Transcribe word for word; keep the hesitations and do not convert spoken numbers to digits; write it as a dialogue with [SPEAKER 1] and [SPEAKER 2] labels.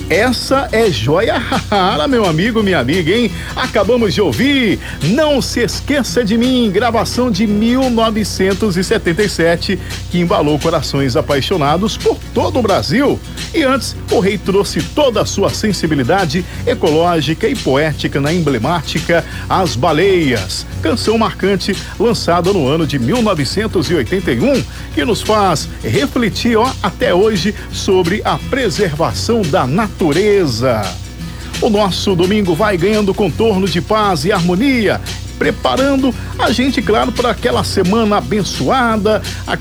[SPEAKER 1] Essa é joia rara, meu amigo, minha amiga, hein? Acabamos de ouvir Não Se Esqueça de Mim, gravação de mil novecentos e setenta e sete, que embalou corações apaixonados por todo o Brasil. E antes, o rei trouxe toda a sua sensibilidade ecológica e poética na emblemática As Baleias, canção marcante lançada no ano de mil novecentos e oitenta e um, que nos faz refletir, ó, até hoje sobre a preservação da natureza. Natureza. O nosso domingo vai ganhando contorno de paz e harmonia, preparando a gente, claro, para aquela semana abençoada,